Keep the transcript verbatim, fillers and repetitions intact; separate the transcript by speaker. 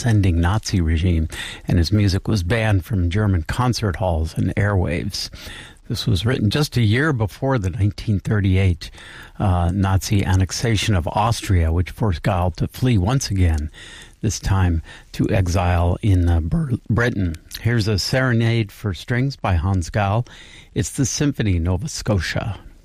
Speaker 1: ascending Nazi regime, and his music was banned from German concert halls and airwaves. This was written just a year before the nineteen thirty-eight uh, Nazi annexation of Austria, which forced Gall to flee once again, this time to exile in uh, Ber- Britain. Here's a serenade for strings by Hans Gall. It's the Symphony Nova Scotia.